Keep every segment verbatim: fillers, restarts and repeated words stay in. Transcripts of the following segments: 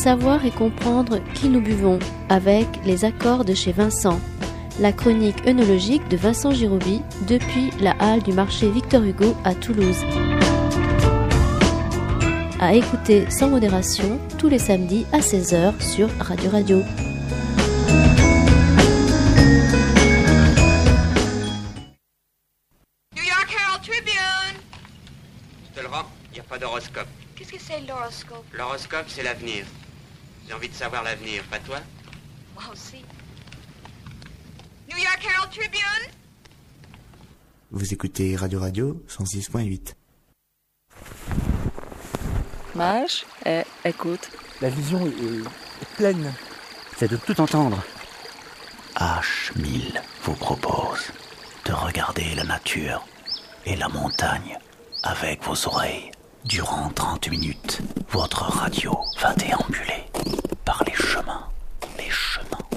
savoir et comprendre qui nous buvons avec les accords de chez Vincent. La chronique œnologique de Vincent Girobi depuis la halle du marché Victor Hugo à Toulouse. À écouter sans modération tous les samedis à seize heures sur Radio Radio. New York Herald Tribune. Je te le rends, il n'y a pas d'horoscope. Qu'est-ce que c'est l'horoscope? L'horoscope, c'est l'avenir. J'ai envie de savoir l'avenir, pas toi? Moi aussi. New York Herald Tribune. Vous écoutez Radio Radio cent six point huit. Mage, eh, écoute. La vision est, est pleine. C'est de tout entendre. H mille vous propose de regarder la nature et la montagne avec vos oreilles. Durant trente minutes, votre radio va déambuler par les chemins, les chemins.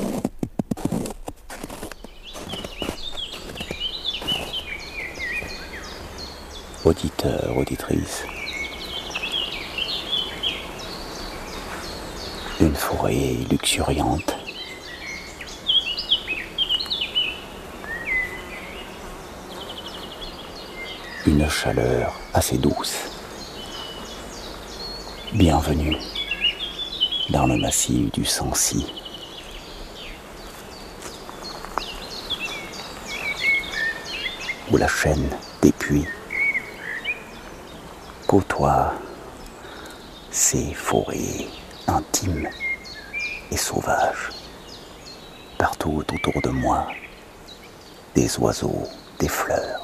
Auditeurs, auditrices, une forêt luxuriante, une chaleur assez douce. Bienvenue dans le massif du Sancy. Où la chaîne des puits côtoie ces forêts intimes et sauvages. Partout autour de moi, des oiseaux, des fleurs,